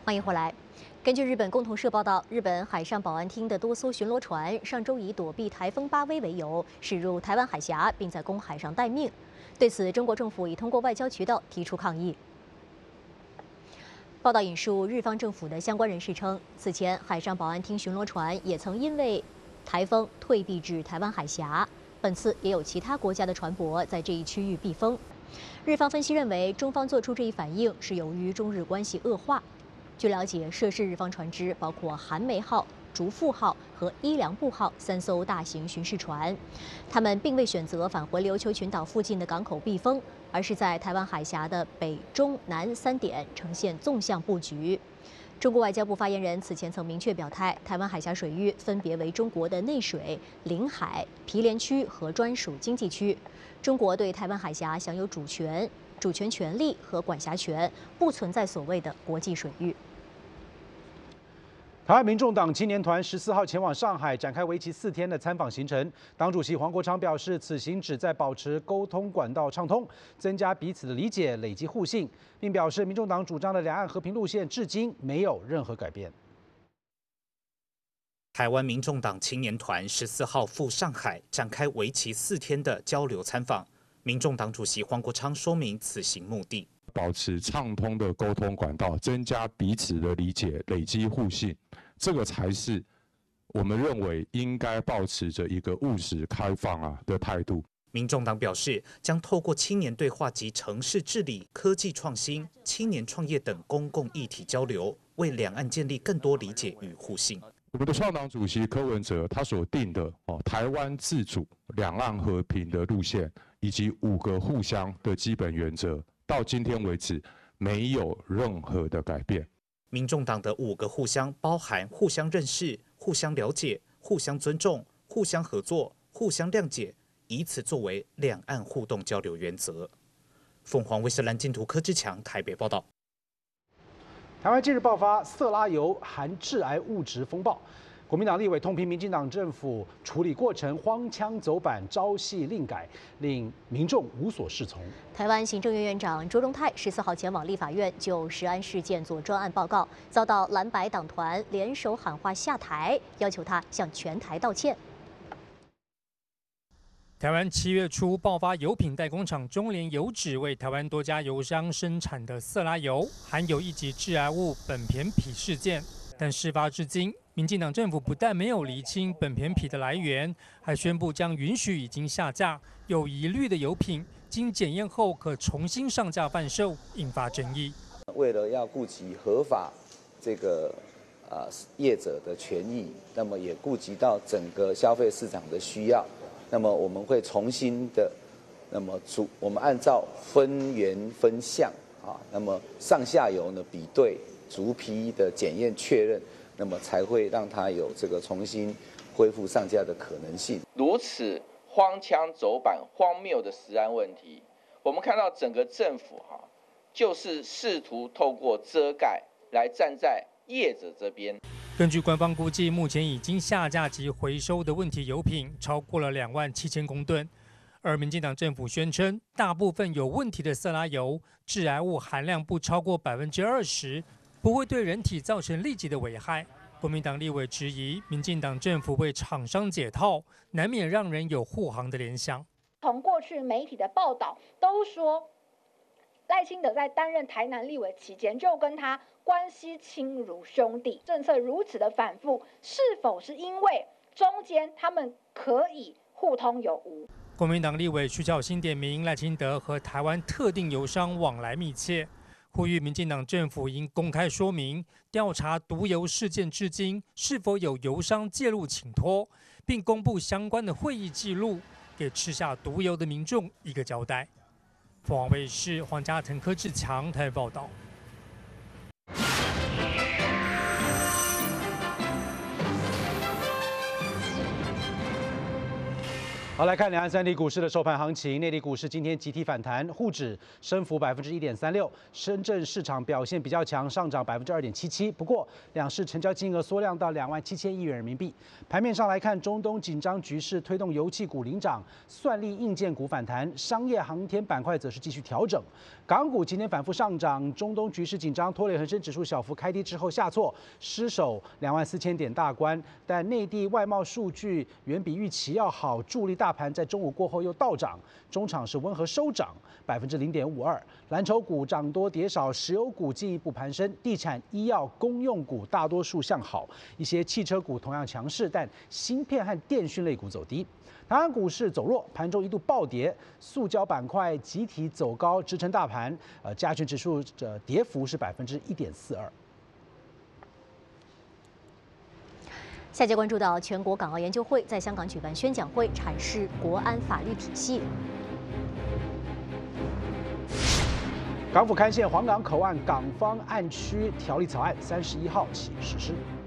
欢迎回来。根据日本共同社报道，日本海上保安厅的多艘巡逻船上周以躲避台风巴威为由驶入台湾海峡，并在公海上待命。对此，中国政府已通过外交渠道提出抗议。报道引述日方政府的相关人士称，此前海上保安厅巡逻船也曾因为台风退避至台湾海峡，本次也有其他国家的船舶在这一区域避风。日方分析认为，中方做出这一反应是由于中日关系恶化。据了解，涉事日方船只包括寒梅号、竹富号和伊良部号3艘大型巡视船，他们并未选择返回琉球群岛附近的港口避风，而是在台湾海峡的北、中、南3点呈现纵向布局。中国外交部发言人此前曾明确表态，台湾海峡水域分别为中国的内水、领海、毗连区和专属经济区，中国对台湾海峡享有主权权利和管辖权，不存在所谓的国际水域。 台湾民众党青年团14号前往上海展开为期4天的参访行程。党主席黄国昌表示，此行旨在保持沟通管道畅通，增加彼此的理解，累积互信，并表示民众党主张的两岸和平路线至今没有任何改变。 台湾民众党青年团14号赴上海展开为期4天的交流参访。民众党主席黄国昌说明此行目的： 保持畅通的沟通管道，增加彼此的理解，累积互信，这个才是我们认为应该保持着一个务实开放的态度。 民众党表示，将透过青年对话及城市治理、科技创新、青年创业等公共议题交流，为两岸建立更多理解与互信。 我们的创党主席柯文哲他所定的台湾自主、两岸和平的路线，以及5个互相的基本原则，到今天为止没有任何的改变。 民众党的5个互相包含互相认识、互相了解、互相尊重、互相合作、互相谅解，以此作为两岸互动交流原则。凤凰卫视蓝金图柯志强台北报道。 台湾近日爆发色拉油含致癌物质风暴，国民党立委痛批民进党政府处理过程荒腔走板、朝夕令改，令民众无所适从。 台湾行政院院长卓荣泰14号前往立法院就食安事件做专案报告，遭到蓝白党团联手喊话下台，要求他向全台道歉。 台湾7月初爆发油品代工厂中联油脂为台湾多家油商生产的色拉油含有1级致癌物苯醃醮事件，但事发至今，民进党政府不但没有厘清苯醃醮的来源，还宣布将允许已经下架、有疑虑的油品经检验后可重新上架贩售，引发争议。 为了要顾及合法这个业者的权益，那么也顾及到整个消费市场的需要。那么我们会重新的，我们按照分源分项那么上下游呢比对逐批的检验确认，那么才会让它有这个重新恢复上架的可能性。 如此荒腔走板、荒谬的食安问题，我们看到整个政府就是试图透过遮盖来站在业者这边。 根据官方估计，目前已经下架及回收的问题油品超过了27000公吨，而民进党政府宣称，大部分有问题的色拉油致癌物含量不超过20%，不会对人体造成立即的危害。国民党立委质疑，民进党政府为厂商解套，难免让人有护航的联想。 从过去媒体的报道都说，赖清德在担任台南立委期间就跟他关系亲如兄弟，政策如此的反复，是否是因为中间他们可以互通有无？ 国民党立委徐巧芯点名赖清德和台湾特定油商往来密切，呼吁民进党政府应公开说明调查毒油事件至今是否有油商介入请托，并公布相关的会议记录，给吃下毒油的民众一个交代。凤凰卫视黄家腾、柯志强台报道。 好好，来看两岸三地股市的收盘行情。内地股市今天集体反弹，沪指升幅1.36%，深圳市场表现比较强，上涨2.77%。不过，两市成交金额缩量到27000亿元人民币。盘面上来看，中东紧张局势推动油气股领涨，算力硬件股反弹，商业航天板块则是继续调整。港股今天反复上涨，中东局势紧张拖累恒生指数小幅开低之后下挫，失守24000点大关。但内地外贸数据远比预期要好，助力大盘在中午过后又倒涨，中场是温和收涨0.52%。蓝筹股涨多跌少，石油股进一步攀升，地产、医药、公用股大多数向好，一些汽车股同样强势，但芯片和电讯类股走低。台湾股市走弱，盘中一度暴跌，塑胶板块集体走高支撑大盘，加权指数跌幅是1.42%。 下节关注到全国港澳研究会在香港举办宣讲会，阐释国安法律体系。 港府刊宪黄港口岸港方案区条例草案31号起实施。